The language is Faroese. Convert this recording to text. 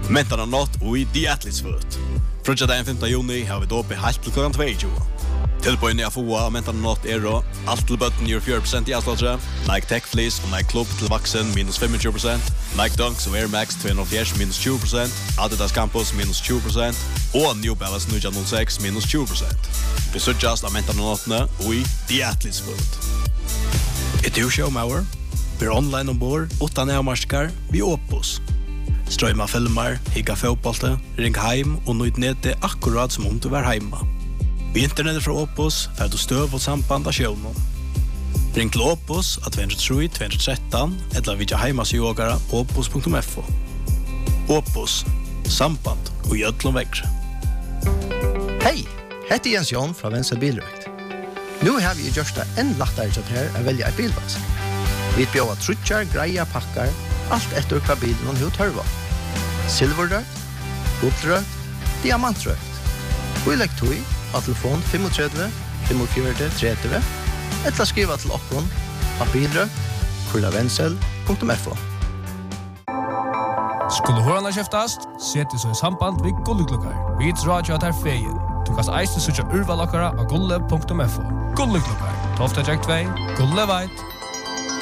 Mentarna nått og i The Athletes Foot. Frutja dagen 5. juni har vi dåp i halvt til klokkan 22. Tilbøyene jeg får av Mentarna nått alt til bøtten gjør 4% i avslåttere, Nike Tech Fleece og Nike Club til vaksen minus 25%, Nike Dunks og Air Max 240 minus 20%, Adidas Campus minus 20%, og New Balance 906 minus 20%. Vi sørgjast av Mentarna nåttene og i The Athletes Foot. Du showmauer, vi online ombord, 8 nærmarskar, vi Opus. Strøyma filmer, higga fotbollte, ring heim og nøyd nede akkurat som om du var heima. Vi internettet fra Opus er du støv og samband av sjøvnen. Ring til Opus av 203-213 eller vidja heimasjågara opus.fo. Opus, samband og gjødlom vekkre. Hei, heter Jens Jon fra Venstre Bilrøkt. Nu har vi gjort det enn lettere til her å velge et bilvask. Vi bjør trutjar, greia, pakkar, alt etter hva bilen hun tørva. Silverrøkt, gullrøkt, diamantrøkt. Og elektroi av telefon 35 45 30 eller skriva til okkon av bilrøkt@vensel.fo. Skulle hørene kjeftast, seti så i samband vid gulleklokkar. Vi drar jo at her feien. Du kan eiste sutja urvalokkara av gulle.fo. Gulleklokkar, 12. 2, Gulle veit.